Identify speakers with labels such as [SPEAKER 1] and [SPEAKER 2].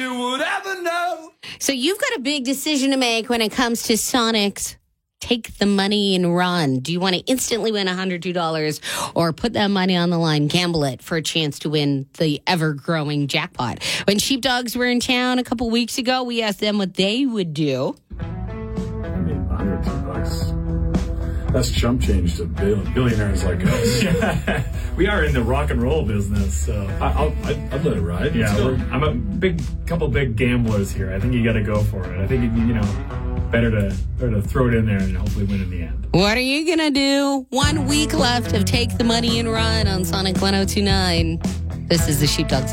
[SPEAKER 1] you would ever know.
[SPEAKER 2] So you've got a big decision to make when it comes to Sonic's Take the Money and Run. Do you want to instantly win $102 or put that money on the line, gamble it for a chance to win the ever-growing jackpot? When Sheepdogs were in town a couple weeks ago, we asked them what they would do.
[SPEAKER 3] I mean, $102. That's chump change to billionaires like us.
[SPEAKER 4] Yeah. We are in the rock and roll business, so
[SPEAKER 3] I'd let it ride.
[SPEAKER 4] yeah, I'm a couple big gamblers here. I think you got to go for it. I think better to throw it in there and hopefully win in the end.
[SPEAKER 2] What are you going to do? 1 week left of Take the Money and Run on Sonic 102.9. This is the Sheepdogs.